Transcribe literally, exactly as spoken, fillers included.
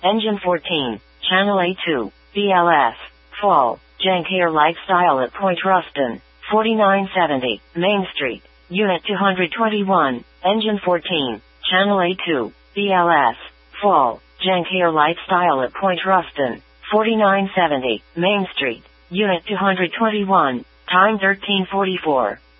Engine fourteen, Channel A two, B L S, Fall, Jankier Lifestyle at Point Ruston, forty-nine seventy, Main Street, Unit two twenty-one, Engine fourteen, Channel A two, B L S, Fall, Jankier Lifestyle at Point Ruston, forty-nine seventy, Main Street, Unit two twenty-one, time thirteen forty-four.